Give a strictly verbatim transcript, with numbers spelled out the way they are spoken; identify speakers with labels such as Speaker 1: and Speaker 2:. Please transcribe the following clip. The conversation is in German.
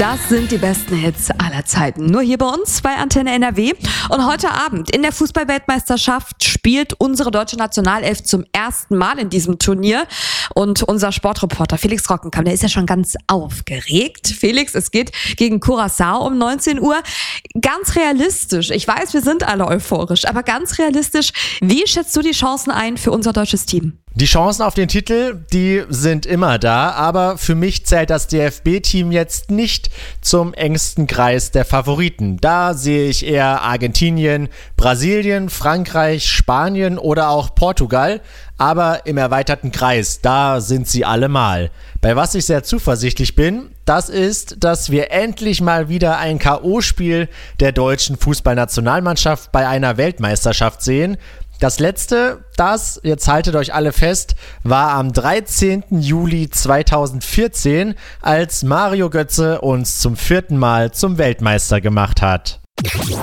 Speaker 1: Das sind die besten Hits aller Zeiten. Nur hier bei uns bei Antenne N R W. Und heute Abend in der Fußball-Weltmeisterschaft spielt unsere deutsche Nationalelf zum ersten Mal in diesem Turnier. Und unser Sportreporter Felix Rockenkamp, der ist ja schon ganz aufgeregt. Felix, es geht gegen Curaçao um neunzehn Uhr. Ganz realistisch, ich weiß, wir sind alle euphorisch, aber ganz realistisch, wie schätzt du die Chancen ein für unser deutsches Team?
Speaker 2: Die Chancen auf den Titel, die sind immer da, aber für mich zählt das D F B-Team jetzt nicht zum engsten Kreis der Favoriten. Da sehe ich eher Argentinien, Brasilien, Frankreich, Spanien oder auch Portugal, aber im erweiterten Kreis, da sind sie allemal. Bei was ich sehr zuversichtlich bin, das ist, dass wir endlich mal wieder ein K O-Spiel der deutschen Fußballnationalmannschaft bei einer Weltmeisterschaft sehen. Das letzte, das, jetzt haltet euch alle fest, war am dreizehnten Juli zweitausendvierzehn, als Mario Götze uns zum vierten Mal zum Weltmeister gemacht hat.